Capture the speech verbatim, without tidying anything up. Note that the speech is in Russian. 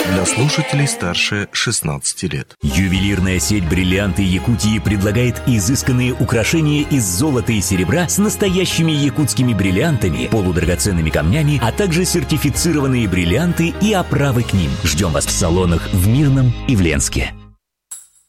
Для слушателей старше шестнадцати лет. Ювелирная сеть «Бриллианты Якутии» предлагает изысканные украшения из золота и серебра с настоящими якутскими бриллиантами, полудрагоценными камнями, а также сертифицированные бриллианты и оправы к ним. Ждем вас в салонах в Мирном и в Ленске.